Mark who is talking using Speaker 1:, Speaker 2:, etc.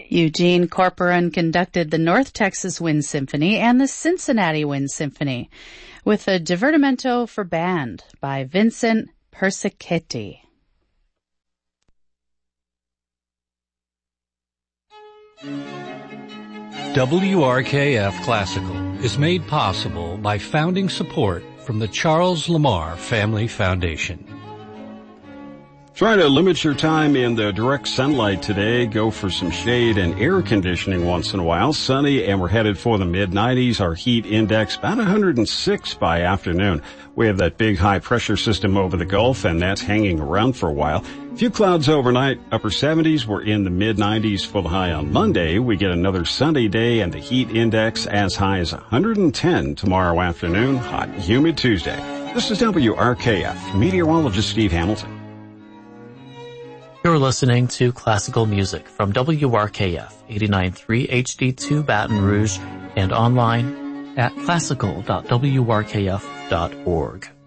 Speaker 1: Eugene Corporon conducted the North Texas Wind Symphony and the Cincinnati Wind Symphony with a divertimento for band by Vincent Persichetti.
Speaker 2: WRKF Classical is made possible by founding support from the Charles Lamar Family Foundation.
Speaker 3: Try to limit your time in the direct sunlight today. Go for some shade and air conditioning once in a while. Sunny, and we're headed for the mid-90s. Our heat index about 106 by afternoon. We have that big high-pressure system over the Gulf, and that's hanging around for a while. A few clouds overnight, upper 70s. We're in the mid-90s for the high on Monday. We get another sunny day, and the heat index as high as 110 tomorrow afternoon. Hot and humid Tuesday. This is WRKF. Meteorologist Steve Hamilton.
Speaker 4: You're listening to classical music from WRKF 89.3 HD2 Baton Rouge and online at classical.wrkf.org.